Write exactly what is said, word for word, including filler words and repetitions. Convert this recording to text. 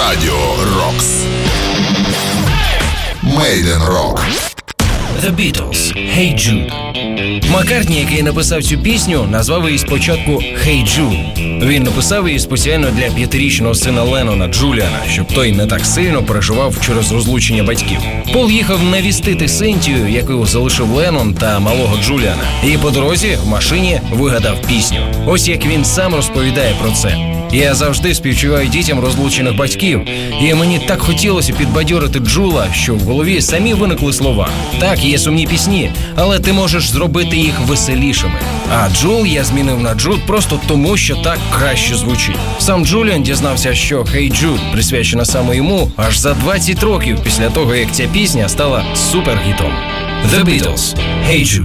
Радіо Рокс. Made in Rock. The Beatles, Hey Jude. Маккартні, який написав цю пісню, назвав її спочатку Hey Jude. Він написав її спеціально для п'ятирічного сина Леннона Джуліана, щоб той не так сильно переживав через розлучення батьків. Пол їхав навістити Синтію, яку залишив Леннон та малого Джуліана, і по дорозі в машині вигадав пісню. Ось як він сам розповідає про це. Я завжди співчуваю дітям розлучених батьків, і мені так хотілося підбадьорити Джула, що в голові самі виникли слова. Так, є сумні пісні, але ти можеш зробити їх веселішими. А Джул я змінив на Джуд просто тому, що так краще звучить. Сам Джуліан дізнався, що Hey Jude присвячена саме йому аж за двадцять років після того, як ця пісня стала супергітом. The Beatles, Hey Jude.